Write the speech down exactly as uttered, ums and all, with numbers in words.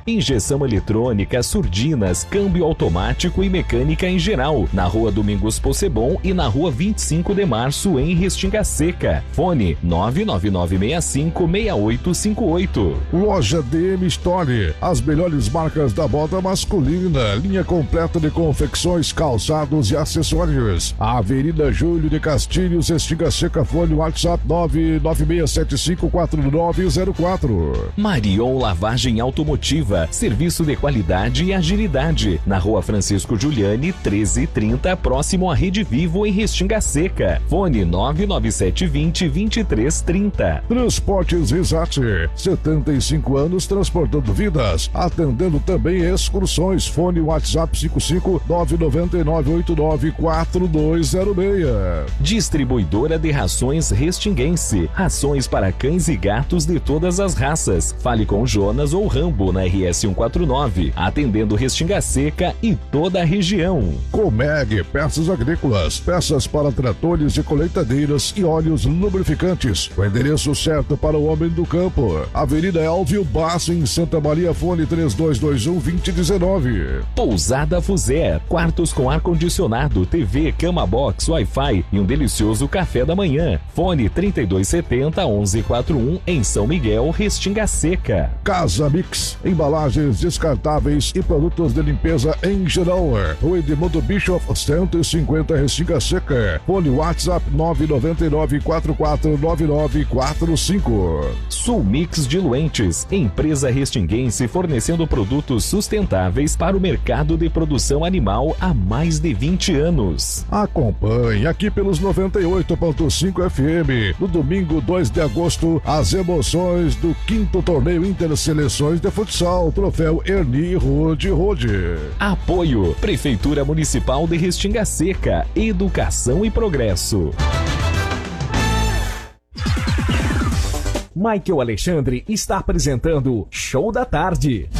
Injeção eletrônica, surdinas, câmbio automático e mecânica em geral. Na Rua Domingos Possebon e na Rua vinte e cinco de março, em Restinga Seca. Fone nove nove nove seis cinco seis oito cinco oito. Loja D M Store. As melhores marcas da moda masculina. Linha completa de confecções, calçados e acessórios. Avenida Júlio de Castilhos, Restinga Seca. Fone WhatsApp nove nove seis sete cinco quatro nove zero quatro. Marion Lavagem Automotiva. Serviço de qualidade e agilidade. Na Rua Francisco Giuliani, treze trinta, próximo à Rede Vivo, em Restinga Seca. Fone nove nove sete dois zero, dois três três zero. Transportes Risate. setenta e cinco anos transportando vidas. Atendendo também excursões. Fone WhatsApp cinco cinco nove nove nove oito nove quatro dois zero seis. Distribuidora de rações Restinguense. Rações para cães e gatos de todas as raças. Fale com Jonas ou Rambo na R S cento e quarenta e nove. Atendendo Restinga Seca e toda a região. Comeg Peças Agrícolas. Peças para tratores e colheitadeiras e óleos lubrificantes. O endereço certo para o homem do campo. Avenida Elvio Basso, em Santa Maria. Fone três dois dois um, dois zero um nove. Pousada Fuser. Quartos com ar-condicionado, T V, cama box, Wi-Fi e um delicioso café da manhã. Fone trinta e dois setenta, onze quarenta e um, em São Miguel, Restinga Seca. Casa Mix. Embalagens descartáveis e produtos de limpeza em geral. O Edmundo Bischoff cento e cinquenta, Restinga Seca. Fone WhatsApp nove nove nove quatro quatro nove nove quatro cinco. Sulmix Diluentes. Empresa restinguense fornecendo produtos sustentáveis para o mercado de produção animal há mais de vinte anos. Acompanhe aqui pelos noventa e oito ponto cinco F M. No domingo dois de agosto, as emoções do quinto torneio Interseleções de Futsal, troféu Ernie Rode Rode. Apoio Prefeitura Municipal de Restinga Seca. Educação e Progresso. Michael Alexandre está apresentando Show da Tarde.